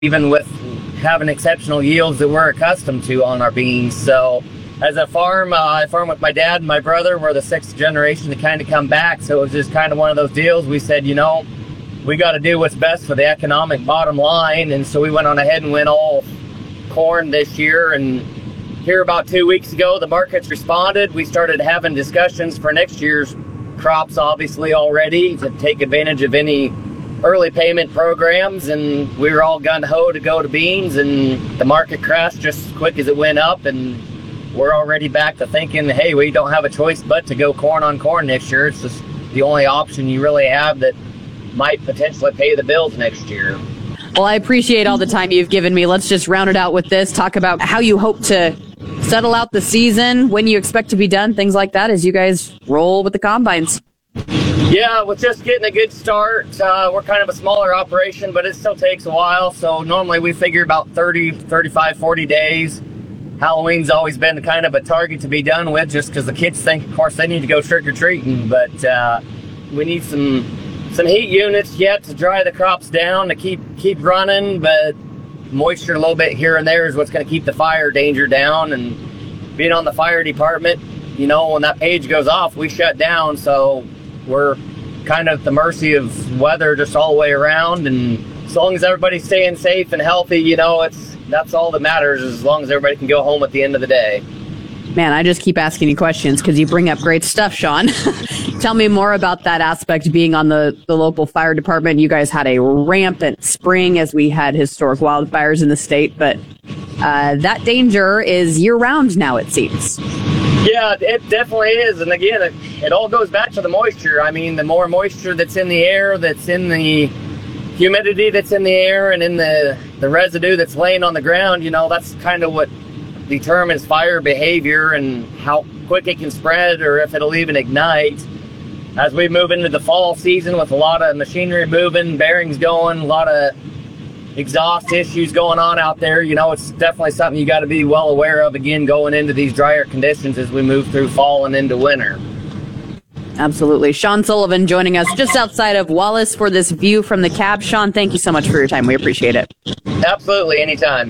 even with having exceptional yields that we're accustomed to on our beans. So as a farm, I farm with my dad and my brother. We're the sixth generation to kind of come back. So it was just kind of one of those deals. We said, we got to do what's best for the economic bottom line. And so we went on ahead and went all corn this year. And here about 2 weeks ago, the markets responded. We started having discussions for next year's crops, obviously, already to take advantage of any early payment programs. And we were all gung-ho to go to beans, and the market crashed just as quick as it went up. And we're already back to thinking, hey, we don't have a choice but to go corn on corn next year. It's just the only option you really have that might potentially pay the bills next year. Well, I appreciate all the time you've given me. Let's just round it out with this. Talk about how you hope to settle out the season, when you expect to be done, things like that, as you guys roll with the combines. Yeah, with just getting a good start. We're kind of a smaller operation, but it still takes a while. So normally we figure about 30, 35, 40 days. Halloween's always been kind of a target to be done with, just because the kids think, of course, they need to go trick-or-treating. But we need some heat units yet to dry the crops down to keep running. But moisture a little bit here and there is what's going to keep the fire danger down. And being on the fire department, when that page goes off, we shut down. So we're kind of at the mercy of weather just all the way around. And as long as everybody's staying safe and healthy, that's all that matters, as long as everybody can go home at the end of the day. Man, I just keep asking you questions because you bring up great stuff, Sean. Tell me more about that aspect, being on the local fire department. You guys had a rampant spring as we had historic wildfires in the state, but that danger is year-round now, it seems. Yeah, it definitely is. And again, it all goes back to the moisture. I mean, the more moisture that's in the air, that's in the humidity that's in the air, and in the residue that's laying on the ground, that's kind of what determines fire behavior and how quick it can spread, or if it'll even ignite. As we move into the fall season with a lot of machinery moving, bearings going, a lot of exhaust issues going on out there, it's definitely something you got to be well aware of, again, going into these drier conditions as we move through fall and into winter. Absolutely. Sean Sullivan joining us just outside of Wallace for this view from the cab. Sean, thank you so much for your time. We appreciate it. Absolutely. Anytime.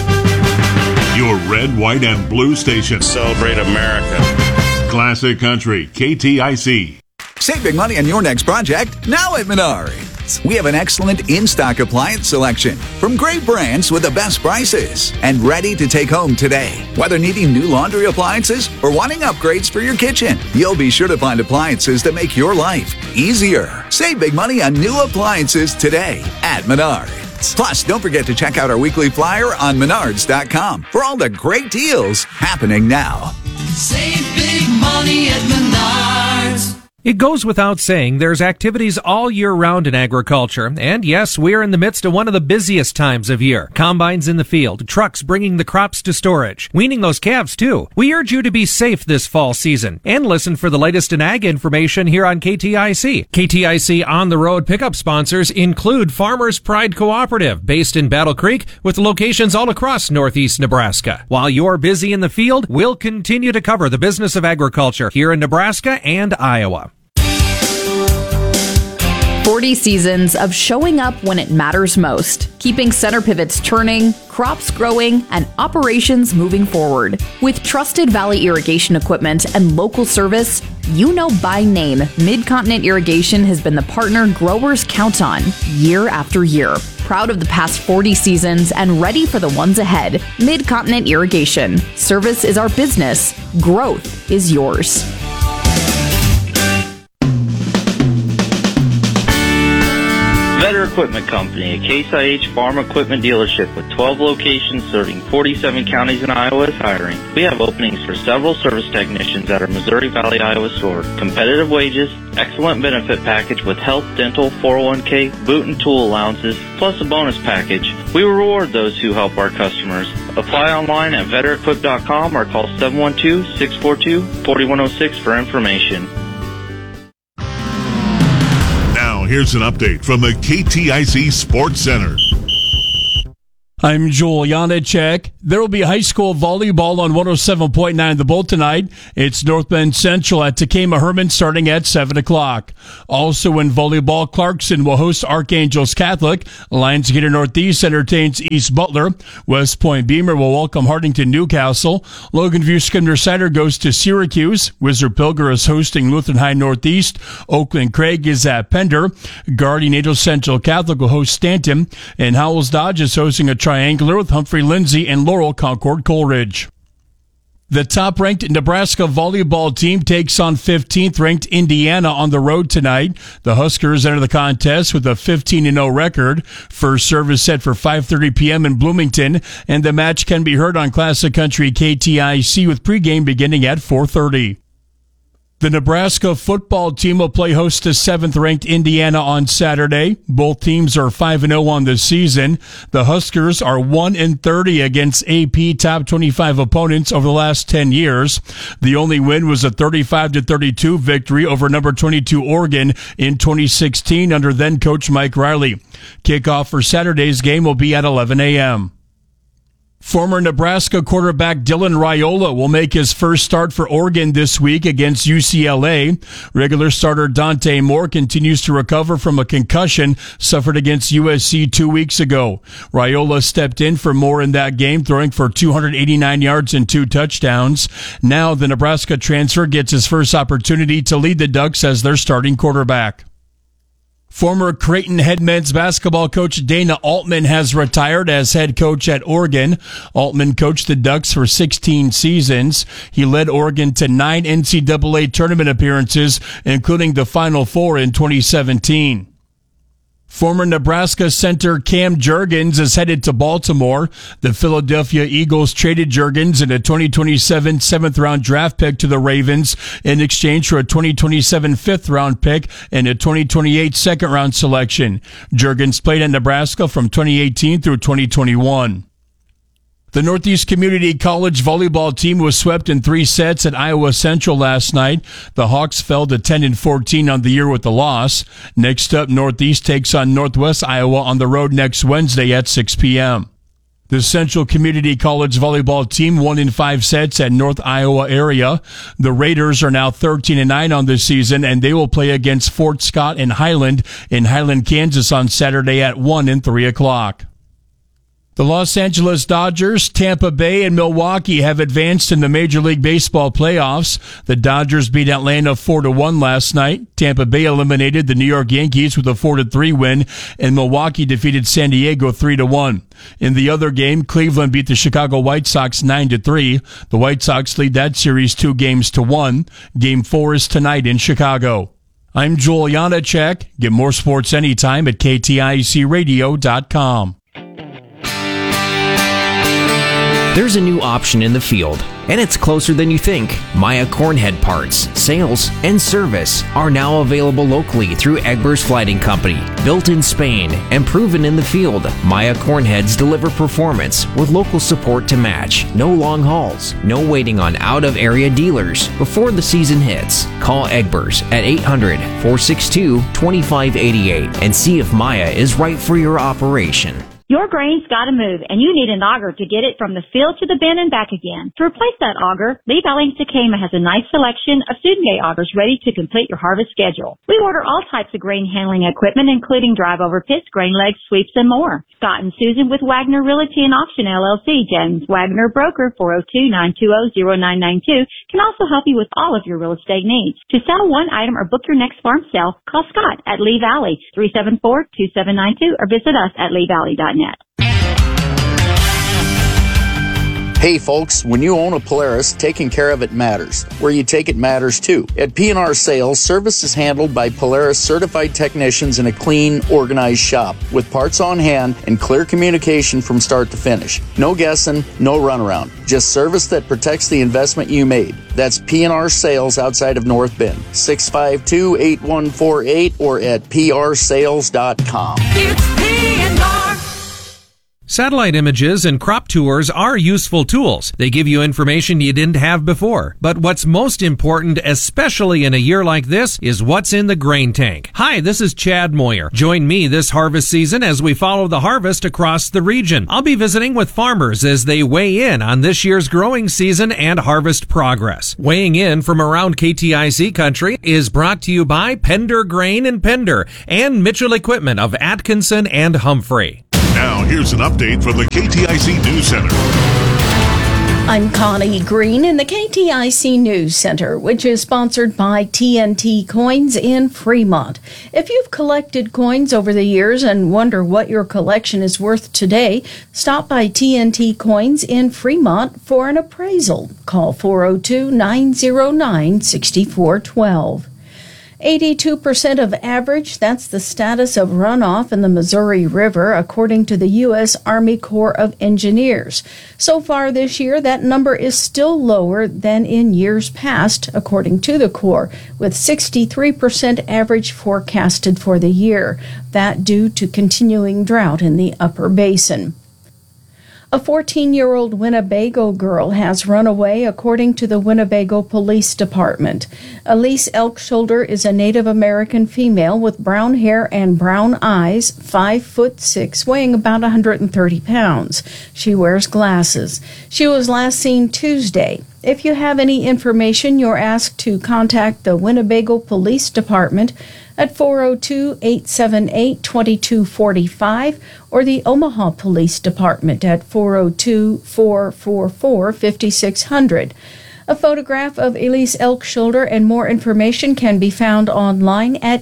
Your red, white, and blue station. Celebrate America. Classic Country, KTIC. Save big money on your next project now at Menards. We have an excellent in-stock appliance selection from great brands with the best prices and ready to take home today. Whether needing new laundry appliances or wanting upgrades for your kitchen, you'll be sure to find appliances that make your life easier. Save big money on new appliances today at Menards. Plus, don't forget to check out our weekly flyer on Menards.com for all the great deals happening now. Save big money at Menards. It goes without saying there's activities all year round in agriculture, and yes, we're in the midst of one of the busiest times of year. Combines in the field, trucks bringing the crops to storage, weaning those calves too. We urge you to be safe this fall season and listen for the latest in ag information here on KTIC. KTIC On the Road pickup sponsors include Farmers Pride Cooperative, based in Battle Creek, with locations all across northeast Nebraska. While you're busy in the field, we'll continue to cover the business of agriculture here in Nebraska and Iowa. 40 seasons of showing up when it matters most, keeping center pivots turning, crops growing, and operations moving forward. With trusted Valley irrigation equipment and local service, you know by name, Mid-Continent Irrigation has been the partner growers count on year after year. Proud of the past 40 seasons and ready for the ones ahead. Mid-Continent Irrigation. Service is our business. Growth is yours. Vetter Equipment Company, a Case IH farm equipment dealership with 12 locations serving 47 counties in Iowa, is hiring. We have openings for several service technicians at our Missouri Valley, Iowa store. Competitive wages, excellent benefit package with health, dental, 401k, boot and tool allowances, plus a bonus package. We reward those who help our customers. Apply online at vetterequip.com or call 712-642-4106 for information. Here's an update from the KTIC Sports Center. I'm Joel Janacek. There will be high school volleyball on 107.9 The Bolt tonight. It's North Bend Central at Takema Herman starting at 7 o'clock. Also in volleyball, Clarkson will host Archangels Catholic. Lions Gator Northeast entertains East Butler. West Point Beamer will welcome Hardington Newcastle. Logan View Skinner Cider goes to Syracuse. Wizard Pilger is hosting Lutheran High Northeast. Oakland Craig is at Pender. Guardian Angel Central Catholic will host Stanton. And Howells Dodge is hosting a triangular with Humphrey Lindsay and Laurel Concord Coleridge. The top-ranked Nebraska volleyball team takes on 15th-ranked Indiana on the road tonight. The Huskers enter the contest with a 15-0 record. First service set for 5:30 p.m. in Bloomington, and the match can be heard on Classic Country KTIC with pregame beginning at 4:30. The Nebraska football team will play host to 7th-ranked Indiana on Saturday. Both teams are 5-0 on the season. The Huskers are 1-30 against AP top 25 opponents over the last 10 years. The only win was a 35-32 victory over number 22 Oregon in 2016 under then-coach Mike Riley. Kickoff for Saturday's game will be at 11 a.m. Former Nebraska quarterback Dylan Raiola will make his first start for Oregon this week against UCLA. Regular starter Dante Moore continues to recover from a concussion suffered against USC 2 weeks ago. Raiola stepped in for Moore in that game, throwing for 289 yards and 2 touchdowns. Now the Nebraska transfer gets his first opportunity to lead the Ducks as their starting quarterback. Former Creighton head men's basketball coach Dana Altman has retired as head coach at Oregon. Altman coached the Ducks for 16 seasons. He led Oregon to 9 NCAA tournament appearances, including the Final Four in 2017. Former Nebraska center Cam Jurgens is headed to Baltimore. The Philadelphia Eagles traded Jurgens in a 2027 7th-round draft pick to the Ravens in exchange for a 2027 5th-round pick and a 2028 2nd-round selection. Jurgens played at Nebraska from 2018 through 2021. The Northeast Community College volleyball team was swept in 3 sets at Iowa Central last night. The Hawks fell to 10-14 on the year with the loss. Next up, Northeast takes on Northwest Iowa on the road next Wednesday at 6 p.m. The Central Community College volleyball team won in 5 sets at North Iowa area. The Raiders are now 13-9 on this season, and they will play against Fort Scott and Highland in Highland, Kansas on Saturday at 1 and 3 o'clock. The Los Angeles Dodgers, Tampa Bay, and Milwaukee have advanced in the Major League Baseball playoffs. The Dodgers beat Atlanta 4-1 last night. Tampa Bay eliminated the New York Yankees with a 4-3 win, and Milwaukee defeated San Diego 3-1. In the other game, Cleveland beat the Chicago White Sox 9-3. The White Sox lead that series 2-1. Game 4 is tonight in Chicago. I'm Joel Janacek. Get more sports anytime at KTICradio.com. There's a new option in the field, and it's closer than you think. Maya Cornhead parts, sales, and service are now available locally through Egbers Flighting Company. Built in Spain and proven in the field, Maya Cornheads deliver performance with local support to match. No long hauls, no waiting on out-of-area dealers before the season hits. Call Egbers at 800-462-2588 and see if Maya is right for your operation. Your grain's got to move, and you need an auger to get it from the field to the bin and back again. To replace that auger, Lee Valley Takema has a nice selection of student-day augers ready to complete your harvest schedule. We order all types of grain handling equipment, including drive-over pits, grain legs, sweeps, and more. Scott and Susan with Wagner Realty and Auction LLC, James Wagner Broker, 402-920-0992, can also help you with all of your real estate needs. To sell one item or book your next farm sale, call Scott at Lee Valley, 374-2792, or visit us at leevalley.net. Hey folks, when you own a Polaris, taking care of it matters. Where you take it matters too. At P&R Sales, service is handled by Polaris certified technicians in a clean, organized shop with parts on hand and clear communication from start to finish. No guessing, no runaround. Just service that protects the investment you made. That's P&R Sales outside of North Bend. 652-8148 or at prsales.com. It's P&R. Satellite images and crop tours are useful tools. They give you information you didn't have before. But what's most important, especially in a year like this, is what's in the grain tank. Hi, this is Chad Moyer. Join me this harvest season as we follow the harvest across the region. I'll be visiting with farmers as they weigh in on this year's growing season and harvest progress. Weighing in from around KTIC country is brought to you by Pender Grain and Pender and Mitchell Equipment of Atkinson and Humphrey. Now, here's an update from the KTIC News Center. I'm Connie Green in the KTIC News Center, which is sponsored by TNT Coins in Fremont. If you've collected coins over the years and wonder what your collection is worth today, stop by TNT Coins in Fremont for an appraisal. Call 402-909-6412. 82% of average, that's the status of runoff in the Missouri River, according to the U.S. Army Corps of Engineers. So far this year, that number is still lower than in years past, according to the Corps, with 63% average forecasted for the year. That due to continuing drought in the upper basin. A 14-year-old Winnebago girl has run away, according to the Winnebago Police Department. Elise Elkshoulder is a Native American female with brown hair and brown eyes, 5'6", weighing about 130 pounds. She wears glasses. She was last seen Tuesday. If you have any information, you're asked to contact the Winnebago Police Department at 402-878-2245 or the Omaha Police Department at 402-444-5600. A photograph of Elise Elkshoulder and more information can be found online at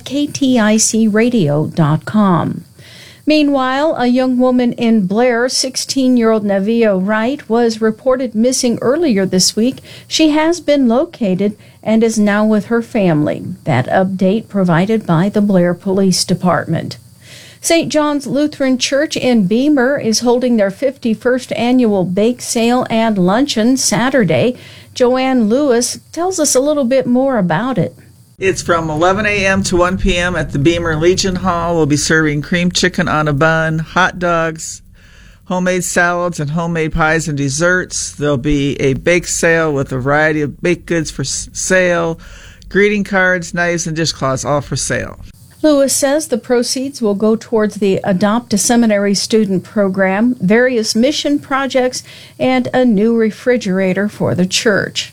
kticradio.com. Meanwhile, a young woman in Blair, 16-year-old Navia Wright, was reported missing earlier this week. She has been located and is now with her family. That update provided by the Blair Police Department. St. John's Lutheran Church in Beamer is holding their 51st annual bake sale and luncheon Saturday. Joanne Lewis tells us a little bit more about it. It's from 11 a.m. to 1 p.m. at the Beamer Legion Hall. We'll be serving cream chicken on a bun, hot dogs, homemade salads, and homemade pies and desserts. There'll be a bake sale with a variety of baked goods for sale, greeting cards, knives, and dishcloths, all for sale. Lewis says the proceeds will go towards the Adopt a Seminary student program, various mission projects, and a new refrigerator for the church.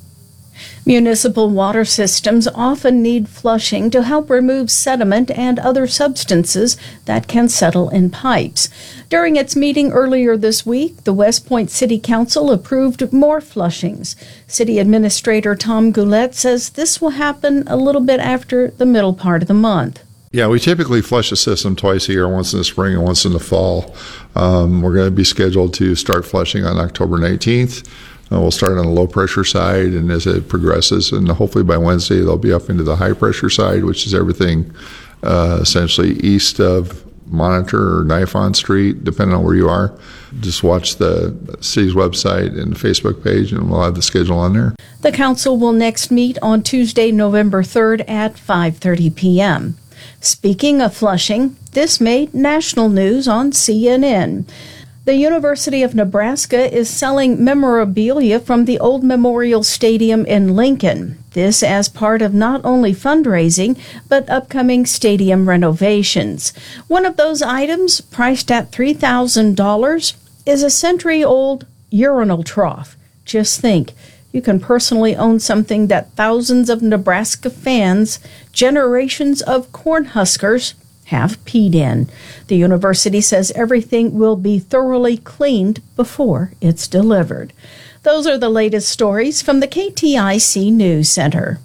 Municipal water systems often need flushing to help remove sediment and other substances that can settle in pipes. During its meeting earlier this week, the West Point City Council approved more flushings. City Administrator Tom Goulet says this will happen a little bit after the middle part of the month. Yeah, we typically flush the system twice a year, once in the spring and once in the fall. We're going to be scheduled to start flushing on October 19th. We'll start on the low pressure side, and as it progresses, and hopefully by Wednesday they'll be up into the high pressure side, which is everything essentially east of Monitor or Nifon Street, depending on where you are. Just watch the city's website and the Facebook page, and we'll have the schedule on there. The council will next meet on Tuesday, November 3rd at 5:30 p.m. Speaking of flushing, this made national news on CNN. The University of Nebraska is selling memorabilia from the old Memorial Stadium in Lincoln. This as part of not only fundraising, but upcoming stadium renovations. One of those items, priced at $3,000, is a century-old urinal trough. Just think, you can personally own something that thousands of Nebraska fans, generations of Cornhuskers, have peed in. The university says everything will be thoroughly cleaned before it's delivered. Those are the latest stories from the KTIC News Center.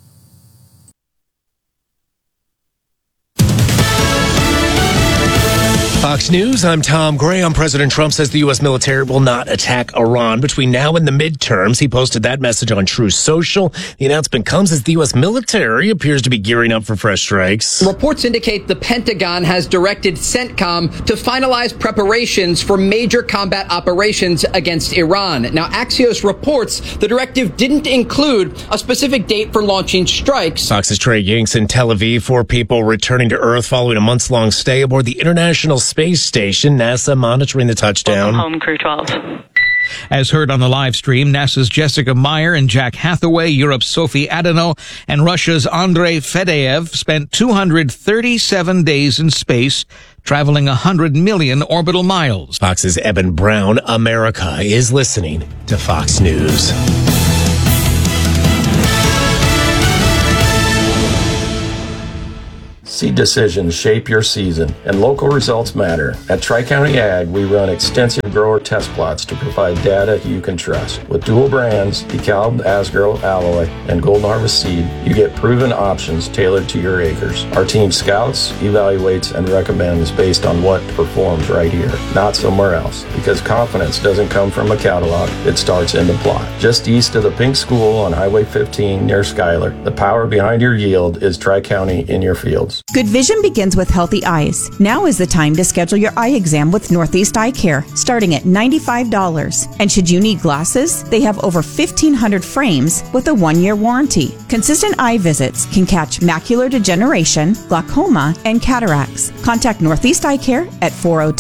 Fox News, I'm Tom Graham. President Trump says the U.S. military will not attack Iran between now and the midterms. He posted that message on Truth Social. The announcement comes as the U.S. military appears to be gearing up for fresh strikes. Reports indicate the Pentagon has directed CENTCOM to finalize preparations for major combat operations against Iran. Now, Axios reports the directive didn't include a specific date for launching strikes. Fox's Trey Yanks in Tel Aviv. 4 people returning to Earth following a months-long stay aboard the International Space space station. NASA monitoring the touchdown. Welcome home, Crew 12. As heard on the live stream, NASA's Jessica Meyer and Jack Hathaway, Europe's Sophie Adano, and Russia's Andrei Fedyaev spent 237 days in space, traveling 100 million orbital miles. Fox's Eben Brown. America is listening to Fox News. Seed decisions shape your season, and local results matter. At Tri-County Ag, we run extensive grower test plots to provide data you can trust. With dual brands, DeKalb, Asgrow, Alloy, and Golden Harvest Seed, you get proven options tailored to your acres. Our team scouts, evaluates, and recommends based on what performs right here, not somewhere else. Because confidence doesn't come from a catalog, it starts in the plot. Just east of the Pink School on Highway 15 near Schuyler, the power behind your yield is Tri-County in your fields. Good vision begins with healthy eyes. Now is the time to schedule your eye exam with Northeast Eye Care, starting at $95. And should you need glasses, they have over 1,500 frames with a 1-year warranty. Consistent eye visits can catch macular degeneration, glaucoma, and cataracts. Contact Northeast Eye Care at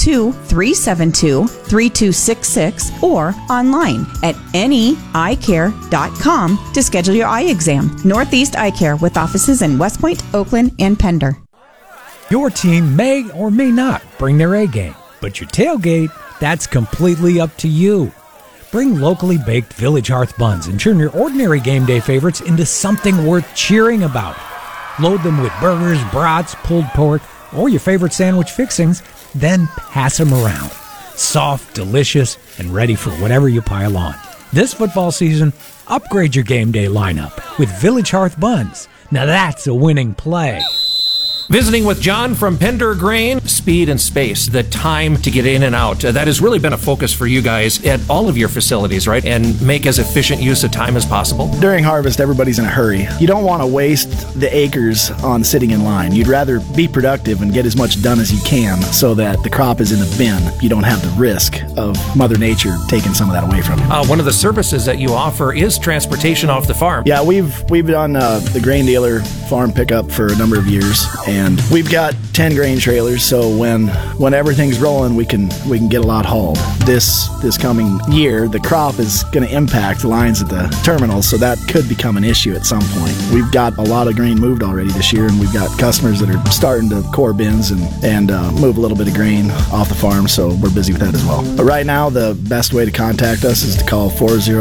402-372-3266 or online at neeyecare.com to schedule your eye exam. Northeast Eye Care with offices in West Point, Oakland, and Pender. Your team may or may not bring their A game, but your tailgate, that's completely up to you. Bring locally baked Village Hearth buns and turn your ordinary game day favorites into something worth cheering about. Load them with burgers, brats, pulled pork, or your favorite sandwich fixings, then pass them around. Soft, delicious, and ready for whatever you pile on. This football season, upgrade your game day lineup with Village Hearth buns. Now that's a winning play. Visiting with John from Pender Grain. Speed and space, the time to get in and out. That has really been a focus for you guys at all of your facilities, right? And make as efficient use of time as possible. During harvest, everybody's in a hurry. You don't want to waste the acres on sitting in line. You'd rather be productive and get as much done as you can so that the crop is in the bin. You don't have the risk of Mother Nature taking some of that away from you. One of the services that you offer is transportation off the farm. Yeah, we've done the grain dealer farm pickup for a number of years. And we've got 10 grain trailers, so when everything's rolling, we can get a lot hauled. This coming year, the crop is going to impact lines at the terminals, so that could become an issue at some point. We've got a lot of grain moved already this year, and we've got customers that are starting to core bins and move a little bit of grain off the farm, so we're busy with that as well. But right now, the best way to contact us is to call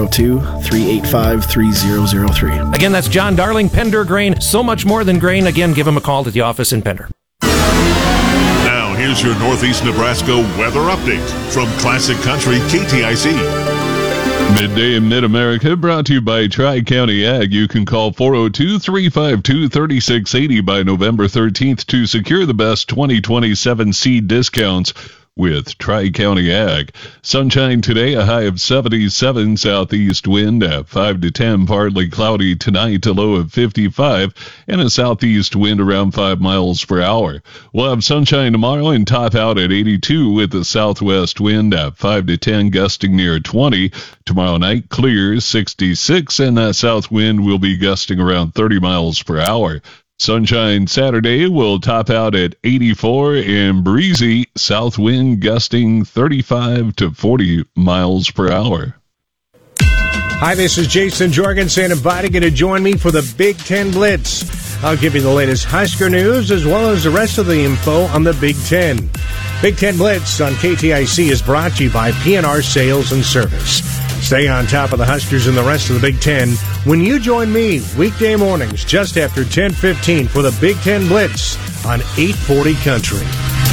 402-385-3003. Again, that's John Darling, Pender Grain. So much more than grain. Again, give him a call at the office in Pender. Now, here's your Northeast Nebraska weather update from Classic Country KTIC. Midday in Mid-America brought to you by Tri-County Ag. You can call 402-352-3680 by November 13th to secure the best 2027 seed discounts with Tri-County Ag. Sunshine today, a high of 77, southeast wind at 5 to 10, partly cloudy tonight, a low of 55, and a southeast wind around 5 miles per hour. We'll have sunshine tomorrow and top out at 82 with a southwest wind at 5 to 10, gusting near 20. Tomorrow night, clear, 66, and that south wind will be gusting around 30 miles per hour. Sunshine Saturday will top out at 84 and breezy, south wind gusting 35 to 40 miles per hour. Hi, this is Jason Jorgensen inviting you to join me for the Big Ten Blitz. I'll give you the latest Husker news as well as the rest of the info on the Big Ten. Big Ten Blitz on KTIC is brought to you by P&R Sales and Service. Stay on top of the Huskers and the rest of the Big Ten when you join me weekday mornings just after 10:15 for the Big Ten Blitz on 840 Country.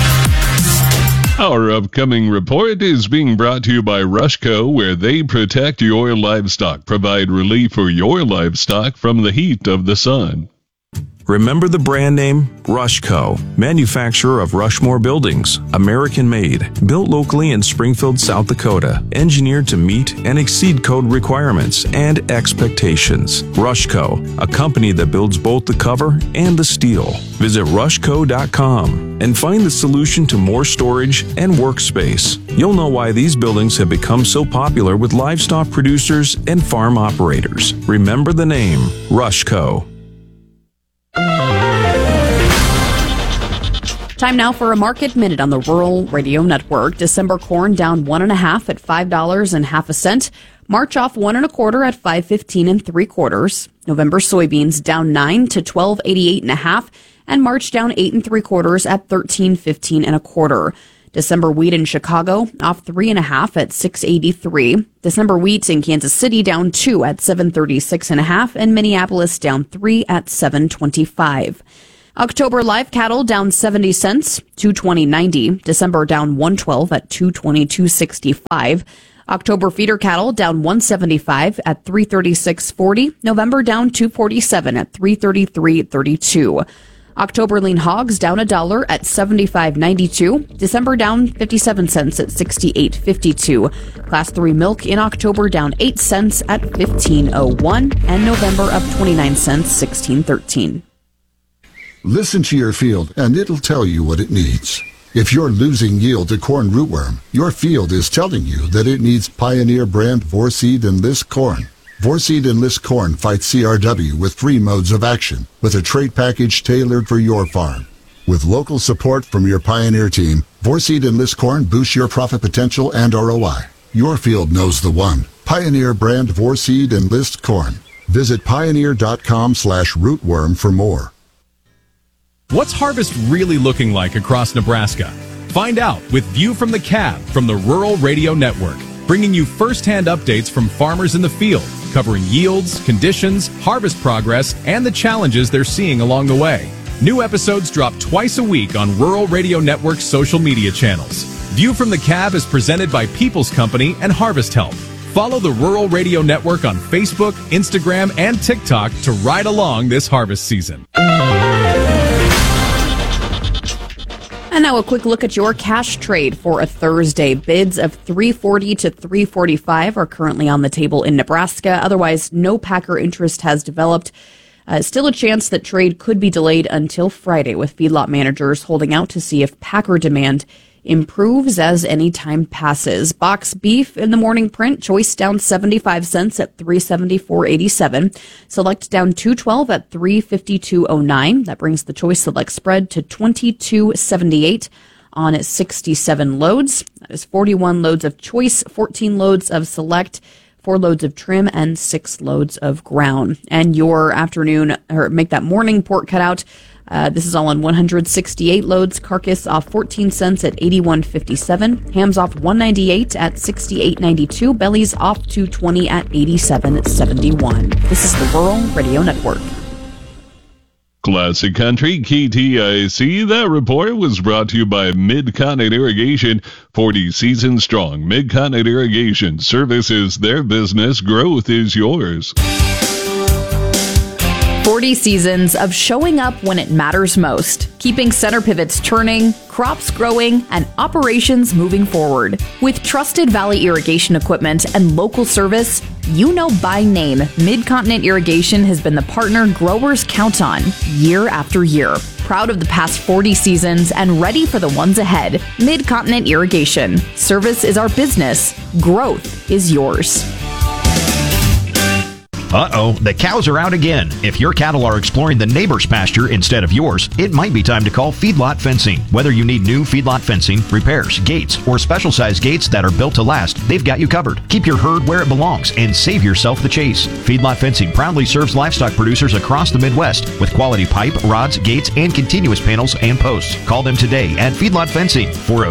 Our upcoming report is being brought to you by Rushco, where they protect your livestock, provide relief for your livestock from the heat of the sun. Remember the brand name Rushco, manufacturer of Rushmore buildings, American-made, built locally in Springfield, South Dakota, engineered to meet and exceed code requirements and expectations. Rushco, a company that builds both the cover and the steel. Visit rushco.com and find the solution to more storage and workspace. You'll know why these buildings have become so popular with livestock producers and farm operators. Remember the name Time now for a market minute on the Rural Radio Network. December corn down 1.5 at $5.50. March off 1 1/4 at $5.15 3/4. November soybeans down 9 to $12.88 1/2, and March down 8 3/4 at $13.15 1/4. December wheat in Chicago off 3 1/2 at $6.83. December wheat in Kansas City down 2 at $7.36 1/2, and Minneapolis down 3 at $7.25. October live cattle down 70 cents, $220.90. December down 112 at $222.65. October feeder cattle down 175 at $336.40. November down 247 at $333.32. October lean hogs down $1 at $75.92. December down 57 cents at $68.52. Class 3 milk in October down 8 cents at $15.01, and November up 29 cents, $16.13. Listen to your field, and it'll tell you what it needs. If you're losing yield to corn rootworm, your field is telling you that it needs Pioneer brand Vorseed Enlist corn. Vorseed Enlist corn fights CRW with 3 modes of action, with a trait package tailored for your farm. With local support from your Pioneer team, Vorseed Enlist corn boosts your profit potential and ROI. Your field knows the one. Pioneer brand Vorseed Enlist corn. Visit pioneer.com/rootworm for more. What's harvest really looking like across Nebraska? Find out with View from the Cab from the Rural Radio Network, bringing you first-hand updates from farmers in the field, covering yields, conditions, harvest progress, and the challenges they're seeing along the way. New episodes drop twice a week on Rural Radio Network's social media channels. View from the Cab is presented by People's Company and Harvest Help. Follow the Rural Radio Network on Facebook, Instagram, and TikTok to ride along this harvest season. And now a quick look at your cash trade for a Thursday. Bids of $3.40 to $3.45 are currently on the table in Nebraska. Otherwise, no Packer interest has developed. Still a chance that trade could be delayed until Friday, with feedlot managers holding out to see if Packer demand improves as any time passes. Box beef in the morning print, choice down 75 cents at $374.87. Select down 212 at $352.09. That brings the choice select spread to $22.78 on 67 loads. That is 41 loads of choice, 14 loads of select, 4 loads of trim, and 6 loads of ground. And your afternoon, or make that morning pork cutout. This is all on 168 loads. Carcass off 14 cents at 81.57. Hams off 198 at 68.92. Bellies off 220 at 87.71. This is the Rural Radio Network. Classic Country, KTIC. That report was brought to you by Mid-Continent Irrigation. 40 seasons strong. Mid-Continent Irrigation. Service is their business. Growth is yours. 40 seasons of showing up when it matters most, keeping center pivots turning, crops growing, and operations moving forward. With trusted Valley irrigation equipment and local service, you know by name, Mid-Continent Irrigation has been the partner growers count on year after year. Proud of the past 40 seasons and ready for the ones ahead. Mid-Continent Irrigation. Service is our business. Growth is yours. Uh-oh, the cows are out again. If your cattle are exploring the neighbor's pasture instead of yours, it might be time to call Feedlot Fencing. Whether you need new feedlot fencing, repairs, gates, or special-sized gates that are built to last, they've got you covered. Keep your herd where it belongs and save yourself the chase. Feedlot Fencing proudly serves livestock producers across the Midwest with quality pipe, rods, gates, and continuous panels and posts. Call them today at Feedlot Fencing,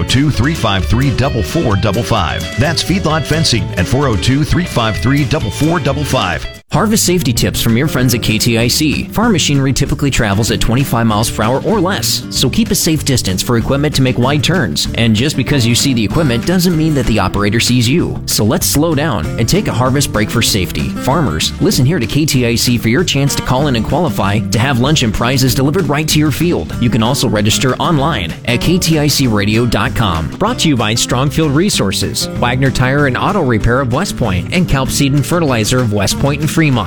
402-353-4455. That's Feedlot Fencing at 402-353-4455. Harvest safety tips from your friends at KTIC. Farm machinery typically travels at 25 miles per hour or less, so keep a safe distance for equipment to make wide turns. And just because you see the equipment doesn't mean that the operator sees you. So let's slow down and take a harvest break for safety. Farmers, listen here to KTIC for your chance to call in and qualify to have lunch and prizes delivered right to your field. You can also register online at kticradio.com. Brought to you by Strongfield Resources, Wagner Tire and Auto Repair of West Point, and Kelp Seed and Fertilizer of West Point and Fremont.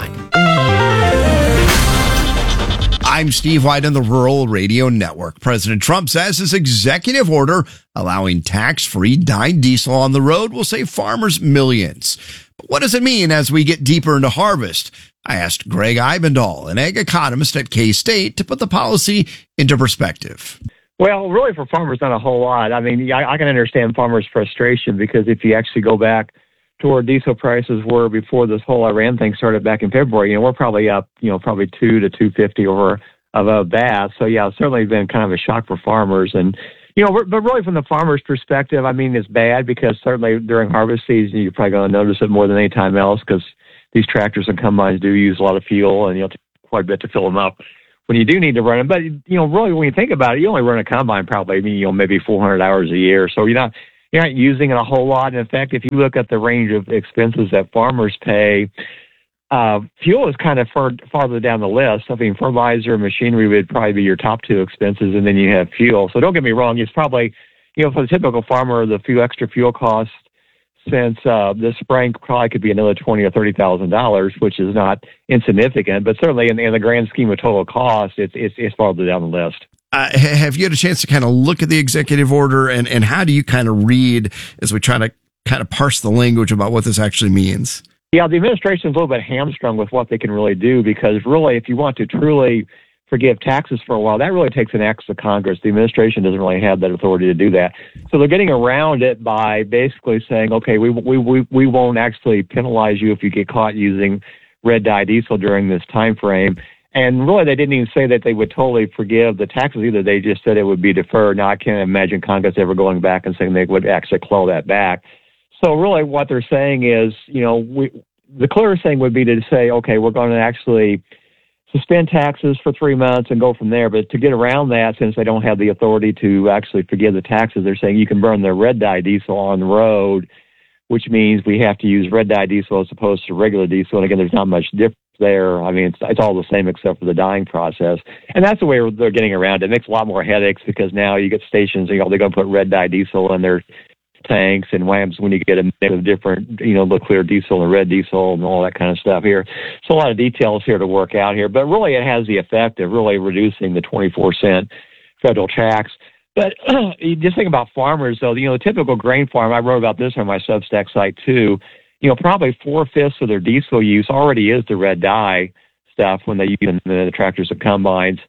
I'm Steve White on the Rural Radio Network. President Trump says his executive order allowing tax-free dyed diesel on the road will save farmers millions. But what does it mean as we get deeper into harvest? I asked Greg Eibendahl, an ag economist at K-State, to put the policy into perspective. Well, really for farmers, not a whole lot. I mean, I can understand farmers' frustration because if you actually go back to where diesel prices were before this whole Iran thing started back in February, we're probably up, probably $2 to $2.50 over above that. So yeah, it's certainly been kind of a shock for farmers. And, but really from the farmer's perspective, I mean, it's bad because certainly during harvest season, you're probably going to notice it more than any time else because these tractors and combines do use a lot of fuel and take quite a bit to fill them up when you do need to run them. But, really when you think about it, you only run a combine probably, maybe 400 hours a year. So you're not using it a whole lot. In fact, if you look at the range of expenses that farmers pay, fuel is kind of farther down the list. I mean, fertilizer and machinery would probably be your top two expenses, and then you have fuel. So don't get me wrong, it's probably, for the typical farmer, the extra fuel cost since this spring probably could be another $20,000 or $30,000, which is not insignificant, but certainly in the grand scheme of total cost, it's farther down the list. Have you had a chance to kind of look at the executive order, and how do you kind of read as we try to kind of parse the language about what this actually means? Yeah, the administration's a little bit hamstrung with what they can really do because really if you want to truly forgive taxes for a while, that really takes an act of Congress. The administration doesn't really have that authority to do that. So they're getting around it by basically saying, okay, we won't actually penalize you if you get caught using red dye diesel during this time frame. And really, they didn't even say that they would totally forgive the taxes either. They just said it would be deferred. Now, I can't imagine Congress ever going back and saying they would actually claw that back. So really what they're saying is, the clearest thing would be to say, okay, we're going to actually suspend taxes for 3 months and go from there. But to get around that, since they don't have the authority to actually forgive the taxes, they're saying you can burn the red dye diesel on the road, which means we have to use red dye diesel as opposed to regular diesel. And again, there's not much difference there. I mean, it's all the same except for the dyeing process. And that's the way they're getting around it. It makes a lot more headaches because now you get stations, they're going to put red dye diesel in their tanks and whams when you get a mix of different, the clear diesel and red diesel and all that kind of stuff here. So a lot of details here to work out here, but really it has the effect of really reducing the 24-cent federal tax. But you just think about farmers, though, the typical grain farm, I wrote about this on my Substack site too, probably 4/5 of their diesel use already is the red dye stuff when they use the tractors and combines.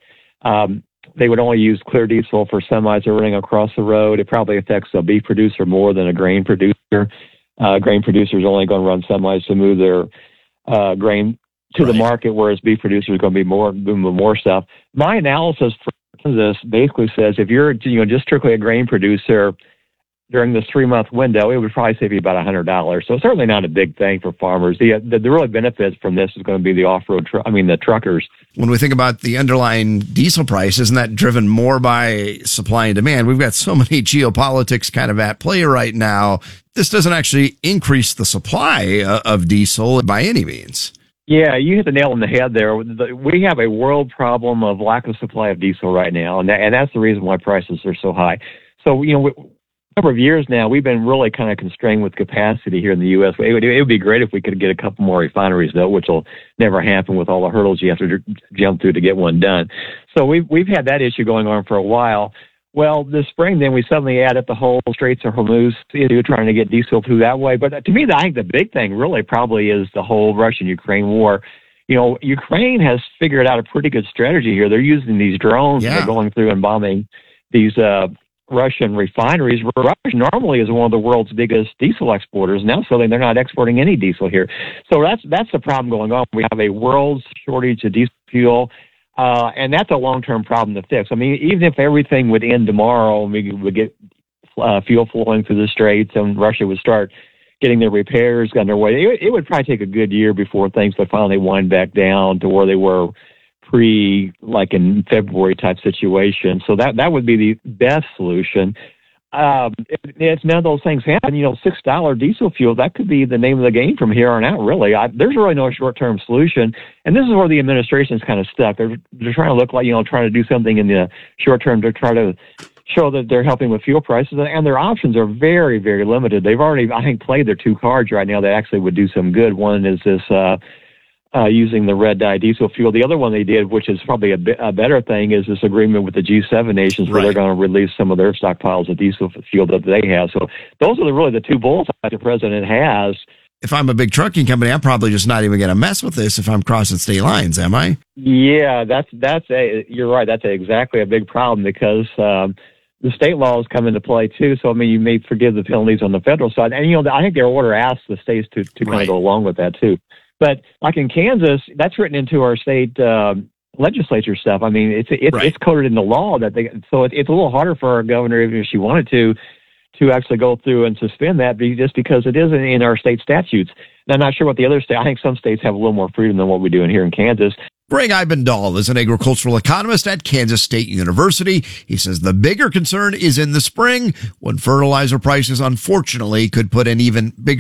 They would only use clear diesel for semis that are running across the road. It probably affects a beef producer more than a grain producer. Grain producers are only going to run semis to move their grain to the market, whereas beef producers are going to be moving more stuff. My analysis for this basically says if you're just strictly a grain producer during this 3-month window, it would probably save you about $100. So it's certainly not a big thing for farmers. The really benefits from this is going to be the off-road, the truckers. When we think about the underlying diesel price, isn't that driven more by supply and demand? We've got so many geopolitics kind of at play right now. This doesn't actually increase the supply of diesel by any means. Yeah, you hit the nail on the head there. We have a world problem of lack of supply of diesel right now, and that's the reason why prices are so high. So, number of years now, we've been really kind of constrained with capacity here in the U.S. It would be great if we could get a couple more refineries, though, which will never happen with all the hurdles you have to jump through to get one done. So we've had that issue going on for a while. Well, this spring, then we suddenly added the whole Straits of Hormuz issue, trying to get diesel through that way. But to me, I think the big thing really probably is the whole Russian-Ukraine war. Ukraine has figured out a pretty good strategy here. They're using these drones. Yeah. They're going through and bombing these Russian refineries. Russia normally is one of the world's biggest diesel exporters. Now suddenly they're not exporting any diesel here. So that's the problem going on. We have a world shortage of diesel fuel, and that's a long-term problem to fix. I mean, even if everything would end tomorrow and we would get fuel flowing through the Straits and Russia would start getting their repairs underway, it would probably take a good year before things would finally wind back down to where they were like in February type situation. So that would be the best solution. It's none of those things happen. $6 diesel fuel, that could be the name of the game from here on out, really. There's really no short-term solution. And this is where the administration is kind of stuck. They're trying to look like, trying to do something in the short term to try to show that they're helping with fuel prices, and their options are very, very limited. They've already, I think, played their two cards right now that actually would do some good. One is this using the red dye diesel fuel. The other one they did, which is probably a better thing, is this agreement with the G7 nations where they're going to release some of their stockpiles of diesel fuel that they have. So those are really the two bullseyes the president has if I'm a big trucking company, I'm probably just not even going to mess with this if I'm crossing state lines, am I? Yeah, you're right. That's exactly a big problem because the state laws come into play too. So, I mean, you may forgive the penalties on the federal side. And, I think their order asks the states to kind of go along with that too. But like in Kansas, that's written into our state legislature stuff. I mean, it's coded in the law so it's a little harder for our governor, even if she wanted to actually go through and suspend that just because it isn't in our state statutes. And I'm not sure what the other I think some states have a little more freedom than what we do in here in Kansas. Greg Eibendahl is an agricultural economist at Kansas State University. He says the bigger concern is in the spring when fertilizer prices, unfortunately, could put an even bigger